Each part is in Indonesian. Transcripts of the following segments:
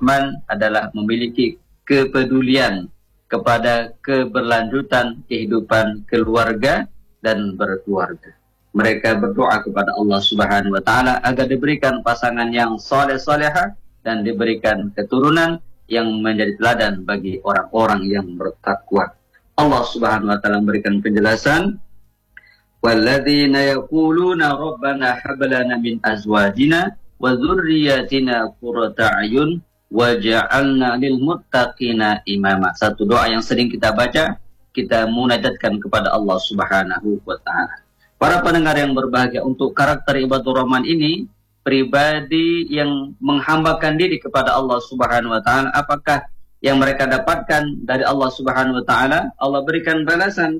Rahman adalah memiliki kepedulian kepada keberlanjutan kehidupan keluarga dan berkeluarga. Mereka berdoa kepada Allah Subhanahu wa taala agar diberikan pasangan yang saleh-salehah dan diberikan keturunan yang menjadi teladan bagi orang-orang yang bertakwa. Allah Subhanahu wa taala memberikan penjelasan, walladzina yaquluna rabbana hab lana min azwajina wa dzurriyyatina qurrata a'yun waj'alna lil muttaqina imama. Satu doa yang sering kita baca, kita munajatkan kepada Allah Subhanahu wa taala. Para pendengar yang berbahagia, untuk karakter ibadur rahman ini, pribadi yang menghambakan diri kepada Allah Subhanahu wa taala, apakah yang mereka dapatkan dari Allah Subhanahu wa taala? Allah berikan balasan,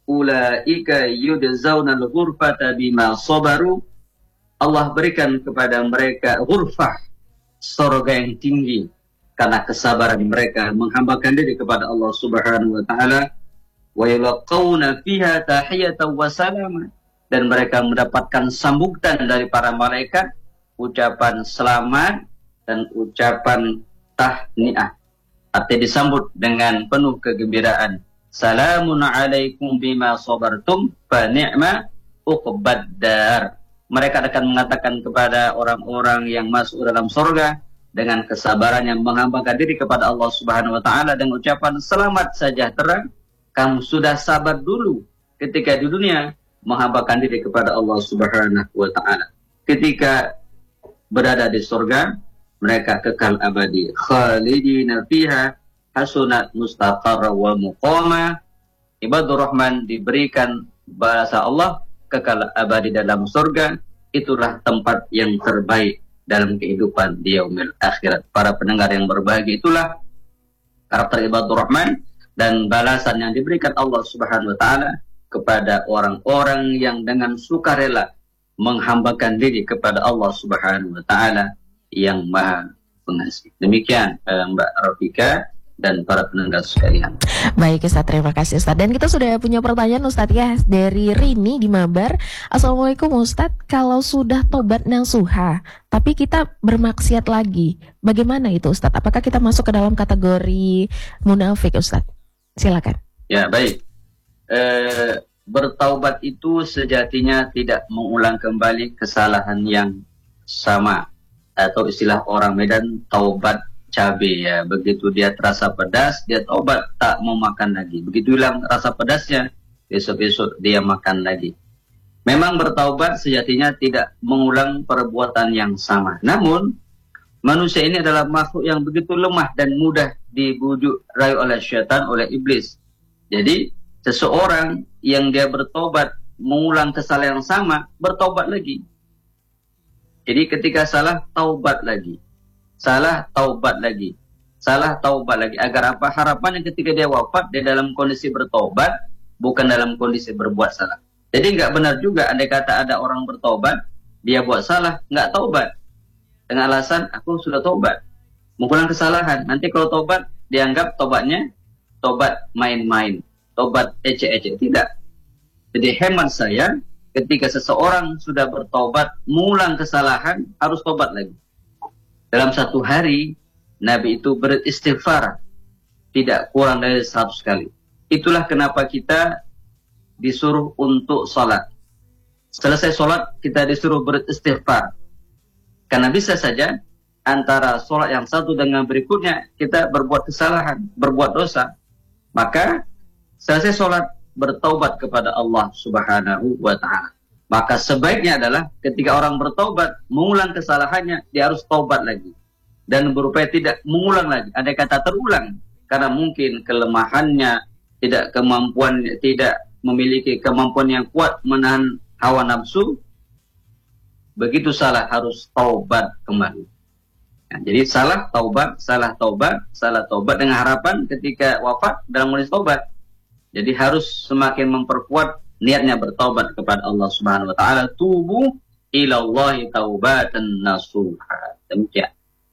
ulaika yudzaunal ghurfata bima sabaru. Allah berikan kepada mereka ghurfah, surga yang tinggi, karena kesabaran mereka menghambakan diri kepada Allah Subhanahu wa taala. Wa yalqauna fiha tahiyatan wa salama, dan mereka mendapatkan sambutan dari para malaikat, ucapan selamat dan ucapan tahniah. Artinya disambut dengan penuh kegembiraan. Salamun alaikum bima sabartum fa ni'ma uqbaddar. Mereka akan mengatakan kepada orang-orang yang masuk dalam surga dengan kesabaran yang menghambakan diri kepada Allah Subhanahu wa taala dengan ucapan selamat sejahtera. Kamu sudah sabar dulu ketika di dunia menghambakan diri kepada Allah Subhanahu wa taala. Ketika berada di surga, mereka kekal abadi. Khalidina fiha hasunat mustaqarra wa muqama. Ibadur Rahman diberikan bahasa Allah kekal abadi dalam surga. Itulah tempat yang terbaik dalam kehidupan di yaumil akhirat. Para pendengar yang berbahagia, itulah karakter ibadur Rahman dan balasan yang diberikan Allah Subhanahu wa taala kepada orang-orang yang dengan sukarela menghambakan diri kepada Allah Subhanahu wa taala yang Maha Pengasih. Demikian Mbak Rafika dan para pendengar sekalian. Baik Ustaz, terima kasih Ustaz. Dan kita sudah punya pertanyaan Ustaz ya, dari Rini di Mabar. Assalamualaikum Ustaz, kalau sudah tobat nasuha tapi kita bermaksiat lagi, bagaimana itu Ustaz? Apakah kita masuk ke dalam kategori munafik Ustaz? Silakan. Ya, baik. Bertaubat itu sejatinya tidak mengulang kembali kesalahan yang sama, atau istilah orang Medan taubat cabe ya. Begitu dia terasa pedas, dia taubat tak mau makan lagi. Begitu hilang rasa pedasnya, besok-besok dia makan lagi. Memang bertaubat sejatinya tidak mengulang perbuatan yang sama. Namun manusia ini adalah makhluk yang begitu lemah dan mudah dibujuk rayu oleh syaitan, oleh iblis. Jadi seseorang yang dia bertobat mengulang kesalahan yang sama, bertobat lagi. Jadi ketika salah, taubat lagi. Salah, taubat lagi. Salah, taubat lagi. Agar apa? Harapannya ketika dia wafat, dia dalam kondisi bertobat, bukan dalam kondisi berbuat salah. Jadi nggak benar juga andai kata ada orang bertobat, dia buat salah, nggak taubat. Dengan alasan, aku sudah tobat. Mengulang kesalahan. Nanti kalau tobat, dianggap tobatnya tobat main-main. Tobat ecek-ecek. Tidak. Jadi hemat saya, ketika seseorang sudah bertobat, mengulang kesalahan, harus tobat lagi. Dalam satu hari, Nabi itu beristighfar tidak kurang dari 100 kali. Itulah kenapa kita disuruh untuk sholat. Selesai sholat, kita disuruh beristighfar. Karena bisa saja, antara sholat yang satu dengan berikutnya, kita berbuat kesalahan, berbuat dosa. Maka, selesai sholat, bertaubat kepada Allah Subhanahu wa ta'ala. Maka sebaiknya adalah ketika orang bertaubat, mengulang kesalahannya, dia harus taubat lagi. Dan berupaya tidak mengulang lagi. Andai kata terulang, karena mungkin kelemahannya, tidak memiliki kemampuan yang kuat menahan hawa nafsu, begitu salah harus taubat kembali. Nah, jadi salah taubat, salah taubat, salah taubat dengan harapan ketika wafat dalam kondisi taubat. Jadi harus semakin memperkuat niatnya bertaubat kepada Allah Subhanahu wa taala. Tubu ilallahi taubatan nasuha. Demikian.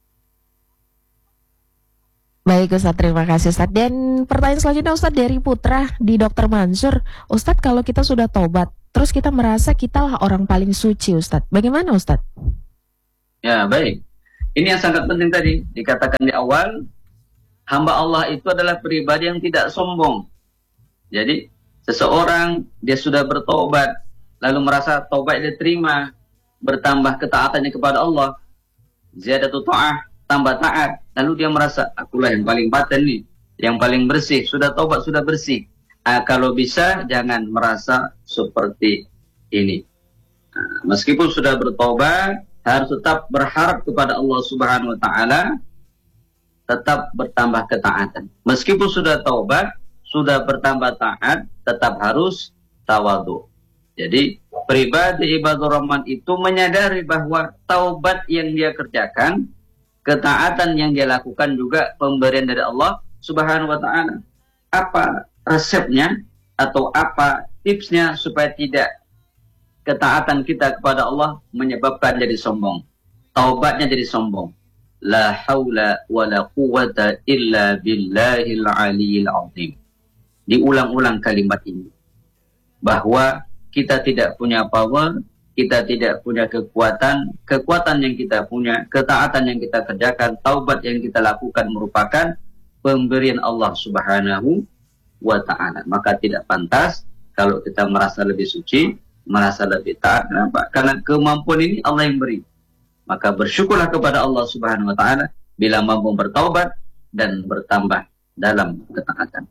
Baik Ustaz, terima kasih Ustaz. Dan pertanyaan selanjutnya Ustaz dari Putra di Dr. Mansur. Ustaz, kalau kita sudah taubat, terus kita merasa kita lah orang paling suci Ustaz, bagaimana Ustaz? Ya, baik. Ini yang sangat penting tadi, dikatakan di awal, hamba Allah itu adalah pribadi yang tidak sombong. Jadi, seseorang dia sudah bertobat, lalu merasa tobat dia terima, bertambah ketaatannya kepada Allah, ziyadatu ta'ah, tambah taat, lalu dia merasa, akulah yang paling paten nih, yang paling bersih, sudah tobat, sudah bersih. Kalau bisa, jangan merasa seperti ini. Meskipun sudah bertobat, harus tetap berharap kepada Allah Subhanahu wa Ta'ala, tetap bertambah ketaatan. Meskipun sudah taubat, sudah bertambah taat, tetap harus tawadhu. Jadi pribadi ibadur rahman itu menyadari bahwa taubat yang dia kerjakan, ketaatan yang dia lakukan juga pemberian dari Allah Subhanahu wa Ta'ala. Apa resepnya atau apa tipsnya supaya tidak ketaatan kita kepada Allah menyebabkan jadi sombong, taubatnya jadi sombong? La haula wa la quwwata illa billahil aliyil azim. Diulang-ulang kalimat ini, bahwa kita tidak punya power, kita tidak punya kekuatan yang kita punya, ketaatan yang kita kerjakan, taubat yang kita lakukan merupakan pemberian Allah Subhanahu wa Ta'ala. Maka tidak pantas kalau kita merasa lebih suci, merasa lebih taat. Kenapa? Karena kemampuan ini Allah yang beri. Maka bersyukurlah kepada Allah Subhanahu wa Ta'ala bila mampu bertaubat dan bertambah dalam ketaatan.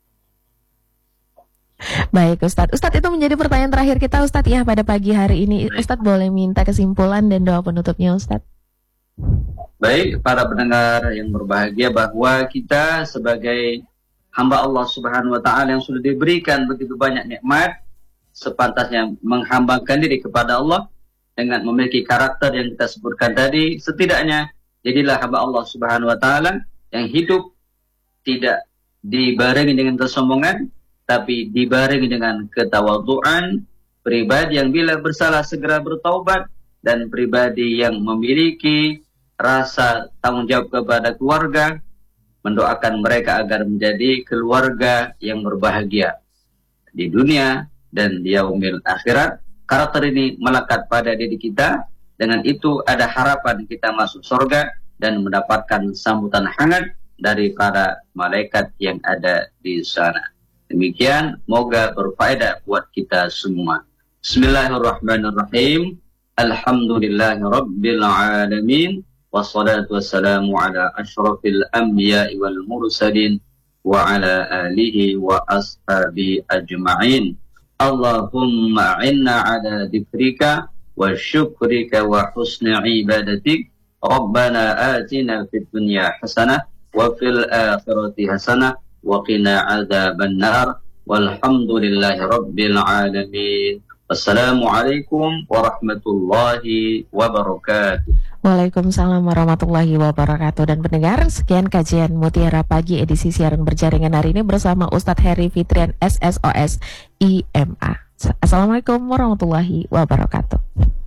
Baik Ustadz. Ustadz, itu menjadi pertanyaan terakhir kita Ustadz ya pada pagi hari ini. Ustadz boleh minta kesimpulan dan doa penutupnya Ustadz. Baik, para pendengar yang berbahagia, bahwa kita sebagai hamba Allah Subhanahu wa Ta'ala yang sudah diberikan begitu banyak nikmat, sepantasnya menghambakan diri kepada Allah dengan memiliki karakter yang kita sebutkan tadi. Setidaknya jadilah hamba Allah Subhanahu wa Ta'ala yang hidup tidak dibarengi dengan kesombongan, tapi dibarengi dengan ketawadhuan, pribadi yang bila bersalah segera bertaubat, dan pribadi yang memiliki rasa tanggung jawab kepada keluarga, mendoakan mereka agar menjadi keluarga yang berbahagia di dunia dan di yaumil akhirat. Karakter ini melekat pada diri kita. Dengan itu ada harapan kita masuk surga dan mendapatkan sambutan hangat dari para malaikat yang ada di sana. Demikian, moga berfaedah buat kita semua. Bismillahirrahmanirrahim. Alhamdulillahi Rabbil Alamin. Wassalatu wassalamu ala ashrafil anbiya'i wal mursalin wa ala alihi wa ashabihi ajma'in. Allahumma inna ala dhikrika wa syukrika wa husni ibadatik. Rabbana atina fid dunya hasanah wa fil akhirati hasanah wa qina adzaban nar. Walhamdulillahi rabbil alamin. Wassalamualaikum warahmatullahi wabarakatuh. Waalaikumsalam warahmatullahi wabarakatuh. Dan pendengar, sekian kajian Mutiara Pagi edisi siaran berjaringan hari ini bersama Ustadz Heri Fitrian SSOS IMA. Assalamualaikum warahmatullahi wabarakatuh.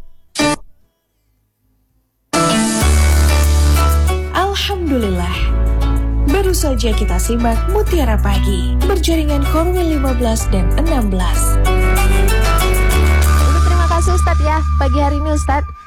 Alhamdulillah, baru saja kita simak Mutiara Pagi berjaringan Korwil 15 dan 16. Terima kasih Ustadz ya pagi hari ini Ustadz.